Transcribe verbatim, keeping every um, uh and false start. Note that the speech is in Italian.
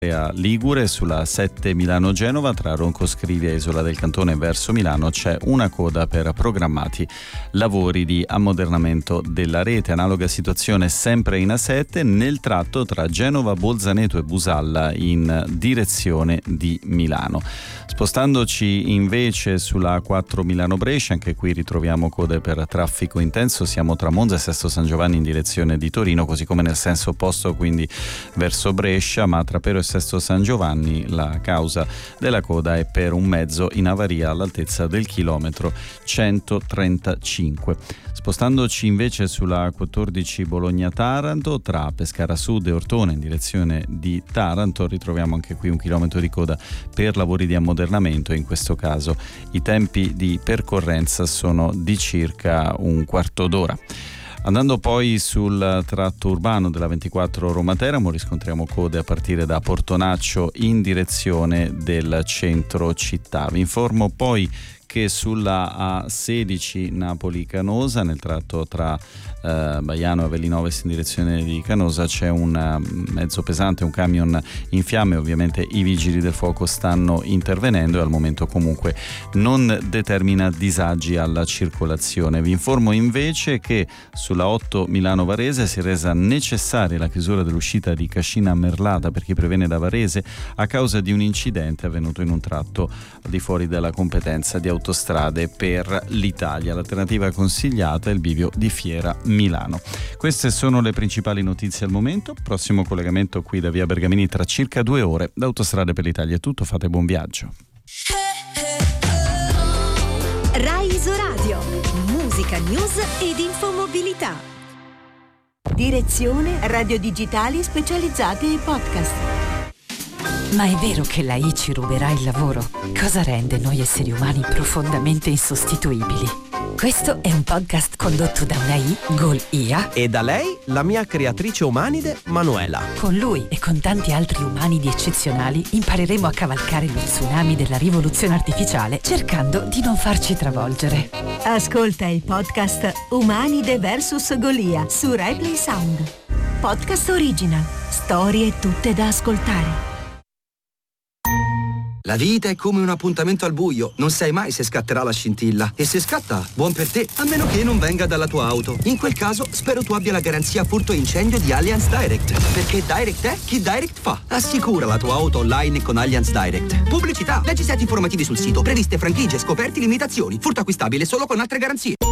Ligure sulla sette Milano-Genova tra Roncoscrivia e Isola del Cantone verso Milano c'è una coda per programmati lavori di ammodernamento della rete. Analoga situazione sempre in A sette nel tratto tra Genova, Bolzaneto e Busalla in direzione di Milano. Spostandoci invece sulla A quattro Milano-Brescia, anche qui ritroviamo code per traffico intenso. Siamo tra Monza e Sesto San Giovanni in direzione di Torino, così come nel senso opposto, quindi verso Brescia, ma tra Pero e Sesto San Giovanni la causa della coda è per un mezzo in avaria all'altezza del chilometro centotrentacinque. Spostandoci invece sulla A quattordici Bologna-Taranto tra Pescara Sud e Ortona in direzione di Taranto ritroviamo anche qui un chilometro di coda per lavori di ammodernamento. In questo caso i tempi di percorrenza sono di circa un quarto d'ora. Andando poi sul tratto urbano della ventiquattro Roma-Teramo riscontriamo code a partire da Portonaccio in direzione del centro città. Vi informo poi che sulla A sedici Napoli-Canosa nel tratto tra eh, Baiano e Avellinoves in direzione di Canosa c'è un uh, mezzo pesante, un camion in fiamme. Ovviamente i vigili del fuoco stanno intervenendo e al momento comunque non determina disagi alla circolazione. Vi informo invece che sulla otto Milano-Varese si è resa necessaria la chiusura dell'uscita di Cascina Merlata per chi previene da Varese a causa di un incidente avvenuto in un tratto al di fuori della competenza di autostrade per l'Italia. L'alternativa consigliata è il bivio di Fiera Milano. Queste sono le principali notizie al momento. Prossimo collegamento qui da via Bergamini tra circa due ore. Da Autostrade per l'Italia è tutto, fate buon viaggio. Rai Isoradio, musica, news ed infomobilità. Direzione radio digitali specializzate e podcast. Ma è vero che l'A I ci ruberà il lavoro? Cosa rende noi esseri umani profondamente insostituibili? Questo è un podcast condotto da una I, Gol I A, e da lei, la mia creatrice umanide, Manuela. Con lui e con tanti altri umanidi eccezionali impareremo a cavalcare lo tsunami della rivoluzione artificiale cercando di non farci travolgere. Ascolta il podcast Umanide versus Golia su Rai Play Sound. Podcast original. Storie tutte da ascoltare. La vita è come un appuntamento al buio, non sai mai se scatterà la scintilla. E se scatta, buon per te, a meno che non venga dalla tua auto. In quel caso, spero tu abbia la garanzia furto incendio di Allianz Direct. Perché Direct è chi Direct fa. Assicura la tua auto online con Allianz Direct. Pubblicità, leggi set informativi sul sito, previste franchigie, scoperti, limitazioni. Furto acquistabile solo con altre garanzie.